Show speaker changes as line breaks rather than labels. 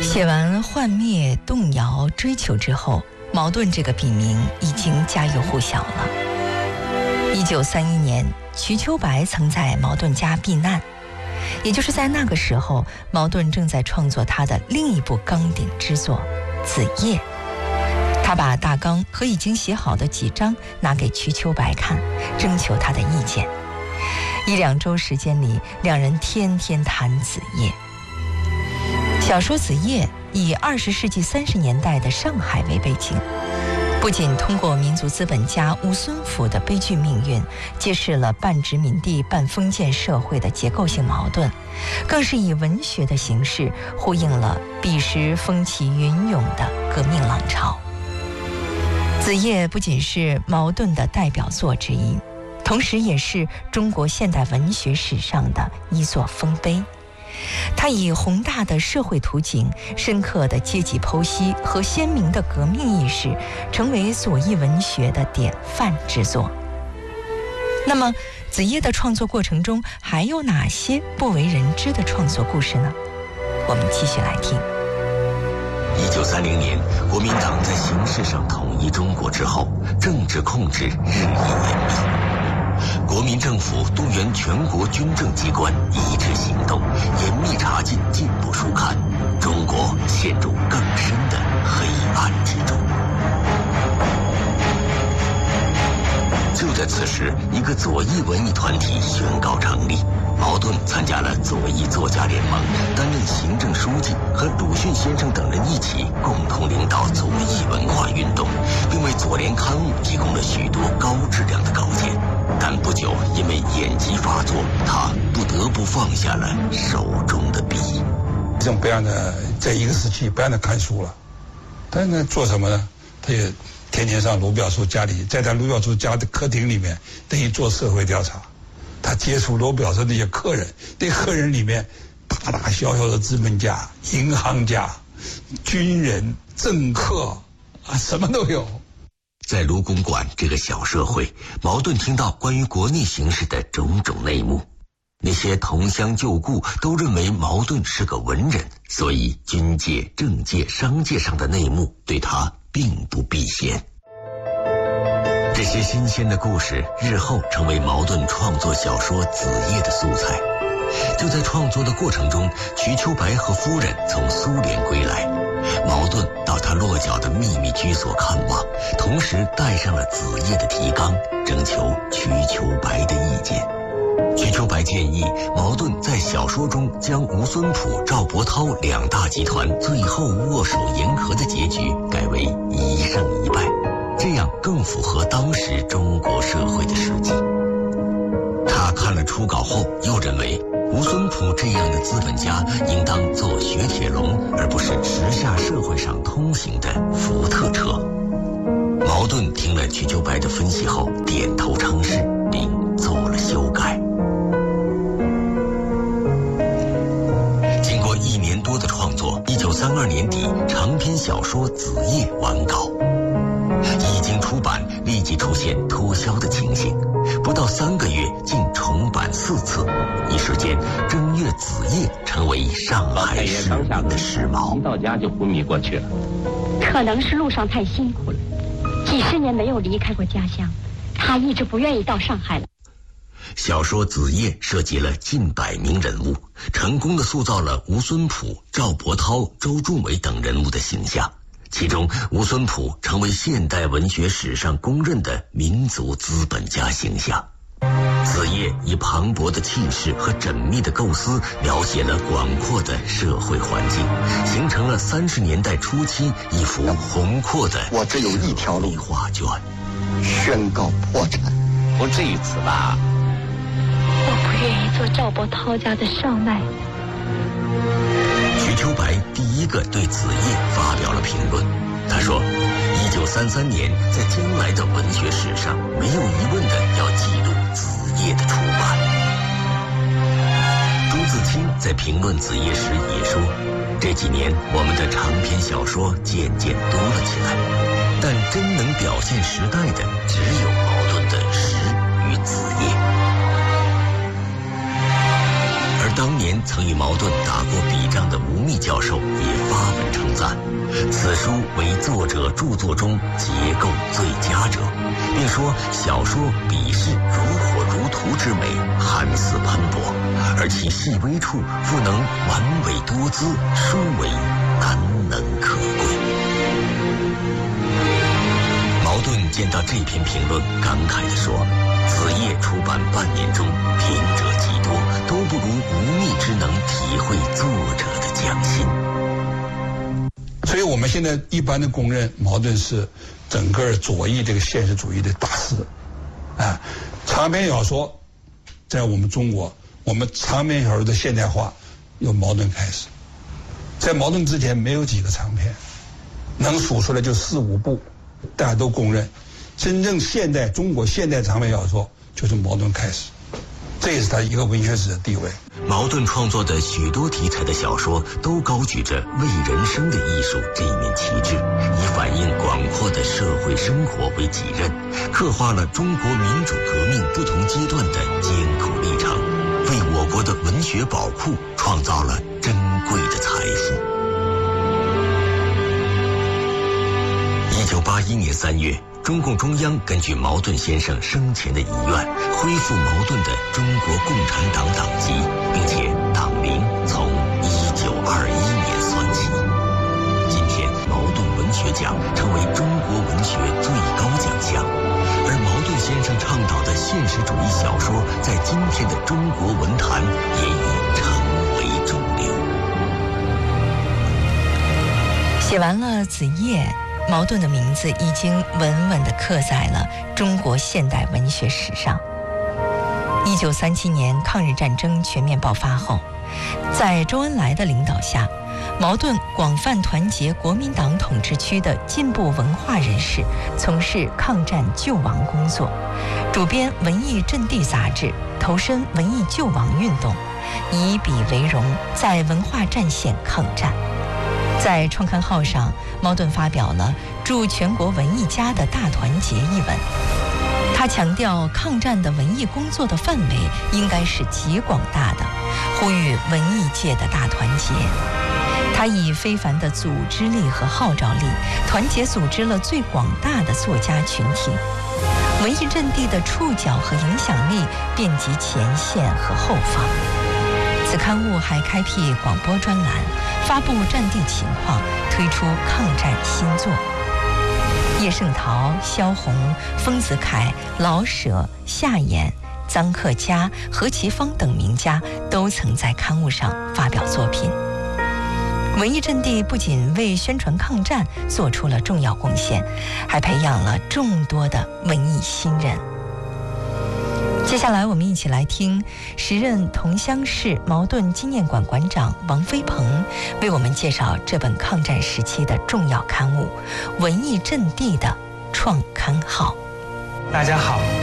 写完《幻灭》《动摇》《追求》之后，茅盾这个笔名已经家喻户晓了。1931年，瞿秋白曾在茅盾家避难，也就是在那个时候，茅盾正在创作他的另一部纲鼎之作《子夜》。他把大纲和已经写好的几章拿给瞿秋白看，征求他的意见。1-2周时间里，两人天天谈《子夜》。小说《子夜》以20世纪30年代的上海为背景，不仅通过民族资本家吴孙甫的悲剧命运，揭示了半殖民地半封建社会的结构性矛盾，更是以文学的形式呼应了彼时风起云涌的革命浪潮。《子夜》不仅是茅盾的代表作之一，同时也是中国现代文学史上的一座丰碑。它以宏大的社会图景、深刻的阶级剖析和鲜明的革命意识，成为左翼文学的典范之作。那么，《子夜》的创作过程中还有哪些不为人知的创作故事呢？我们继续来听。
1930年，国民党在形式上统一中国之后，政治控制日益严密。国民政府动员全国军政机关一致行动，严密查禁进步书刊，中国陷入更深的黑暗之中。就在此时，一个左翼文艺团体宣告成立。茅盾参加了左翼作家联盟，担任行政书记，和鲁迅先生等人一起共同领导左翼文化运动，并为左联刊物提供了许多高质量的稿件。但不久因为眼疾发作，他不得不放下了手中的笔。
这种不让他在一个时期不让他看书了，但是呢，做什么呢？他也天天上卢表叔家里，在他卢表叔家的客厅里面，等于做社会调查。他接触卢表叔那些客人，那客人里面大大小小的资本家、银行家、军人、政客啊，什么都有。
在卢公馆这个小社会，茅盾听到关于国内形势的种种内幕。那些同乡旧故都认为茅盾是个文人，所以军界、政界、商界上的内幕对他并不避嫌。这些新鲜的故事日后成为茅盾创作小说《子夜》的素材。就在创作的过程中，瞿秋白和夫人从苏联归来，茅盾到他落脚的秘密居所看望，同时带上了《子夜》的提纲，征求瞿秋白的意见。瞿秋白建议茅盾在小说中将吴孙甫、赵伯涛两大集团最后握手言和的结局改为1胜1败，这样更符合当时中国社会的实际。他看了初稿后，又认为吴孙甫这样的资本家应当坐雪铁龙，而不是时下社会上通行的福特车。茅盾听了瞿秋白的分析后，点头称是，并做了修改。经过1年多的创作，1932年底，长篇小说《子夜》完稿。一经出版，立即出现脱销的情形，不到3个月竟重版4次，一时间正月子夜成为上海市民的时髦。
一到家就昏迷过去了，
可能是路上太辛苦了，几十年没有离开过家乡，他一直不愿意到上海了。
小说《子夜》涉及了近100名人物，成功地塑造了吴孙甫、赵伯涛、周仲伟等人物的形象。其中，吴孙甫成为现代文学史上公认的民族资本家形象。子夜以磅礴的气势和缜密的构思，描写了广阔的社会环境，形成了30年代初期一幅宏阔的
我只有一条路
画卷，
宣告破产。
不至于此吧？
我不愿意做赵伯涛家的少奶。
瞿秋白第一个对子夜发表了评论，他说1933年在将来的文学史上没有疑问的要记录子夜的出版。朱自清在评论子夜时也说，这几年我们的长篇小说渐渐多了起来，但真能表现时代的只有茅盾的诗与子夜。而当年曾与茅盾打过笔仗的吴宓教授也发文此书为作者著作中结构最佳者，并说小说笔势如火如荼之美，涵思喷薄，而其细微处复能完美多姿，殊为难能可贵。茅盾见到这篇评论，感慨地说：“子夜出版半年中，评者极多，都不如无逆之能体会作者的匠心。”
所以我们现在一般的公认茅盾是整个左翼这个现实主义的大师，长篇小说在我们中国，我们长篇小说的现代化由茅盾开始，在茅盾之前没有几个长篇，能数出来就4、5部，大家都公认，真正现代中国现代长篇小说就是茅盾开始，这也是他一个文学史的地位。
茅盾创作的许多题材的小说都高举着为人生的艺术这一面旗帜，以反映广阔的社会生活为己任，刻画了中国民主革命不同阶段的艰苦历程，为我国的文学宝库创造了珍贵的财富。1981年3月，中共中央根据茅盾先生生前的遗愿，恢复茅盾的中国共产党党籍，并且党龄从1921年算起。今天，茅盾文学奖成为中国文学最高奖项，而茅盾先生倡导的现实主义小说，在今天的中国文坛也已成为主流。
写完了子夜，茅盾的名字已经稳稳地刻在了中国现代文学史上。1937年抗日战争全面爆发后，在周恩来的领导下，茅盾广泛团结国民党统治区的进步文化人士，从事抗战救亡工作，主编《文艺阵地》杂志，投身文艺救亡运动，以笔为荣，在文化战线抗战。在创刊号上，茅盾发表了《祝全国文艺家的大团结》一文。他强调抗战的文艺工作的范围应该是极广大的，呼吁文艺界的大团结。他以非凡的组织力和号召力，团结组织了最广大的作家群体。文艺阵地的触角和影响力遍及前线和后方。此刊物还开辟广播专栏，发布战地情况，推出抗战新作。叶圣陶、萧红、丰子恺、老舍、夏衍、臧克家、何其芳等名家都曾在刊物上发表作品。文艺阵地不仅为宣传抗战做出了重要贡献，还培养了众多的文艺新人。接下来我们一起来听时任桐乡市茅盾纪念馆馆长王飞鹏为我们介绍这本抗战时期的重要刊物《文艺阵地》的创刊号。
大家好，